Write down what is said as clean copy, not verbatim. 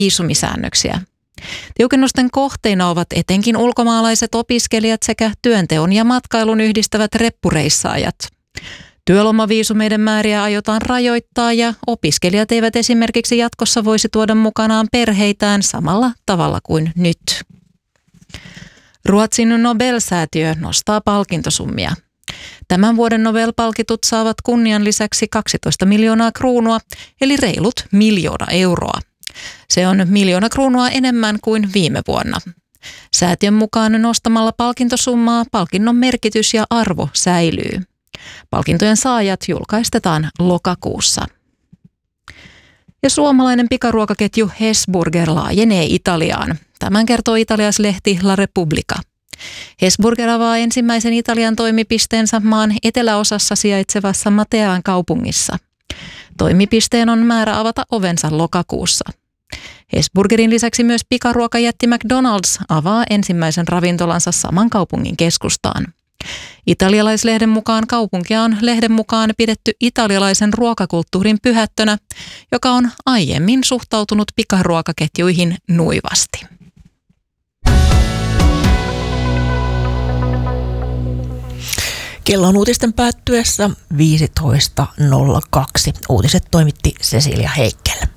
viisumisäännöksiä. Tiukennusten kohteina ovat etenkin ulkomaalaiset opiskelijat sekä työnteon ja matkailun yhdistävät reppureissaajat. Työlomaviisumeiden määriä aiotaan rajoittaa ja opiskelijat eivät esimerkiksi jatkossa voisi tuoda mukanaan perheitään samalla tavalla kuin nyt. Ruotsin Nobel-säätiö nostaa palkintosummia. Tämän vuoden Nobel-palkitut saavat kunnian lisäksi 12 miljoonaa kruunua, eli reilut 1 miljoona euroa. Se on 1 miljoona kruunua enemmän kuin viime vuonna. Säätiön mukaan nostamalla palkintosummaa palkinnon merkitys ja arvo säilyy. Palkintojen saajat julkaistetaan lokakuussa. Ja suomalainen pikaruokaketju Hesburger laajenee Italiaan. Tämän kertoo italialaislehti La Repubblica. Hesburger avaa ensimmäisen Italian toimipisteensä maan eteläosassa sijaitsevassa Matean kaupungissa. Toimipisteen on määrä avata ovensa lokakuussa. Hesburgerin lisäksi myös pikaruokajätti McDonald's avaa ensimmäisen ravintolansa saman kaupungin keskustaan. Italialaislehden mukaan kaupunkia on lehden mukaan pidetty italialaisen ruokakulttuurin pyhättönä, joka on aiemmin suhtautunut pikaruokaketjuihin nuivasti. Kello on uutisten päättyessä 15.02. Uutiset toimitti Cecilia Heikkilä.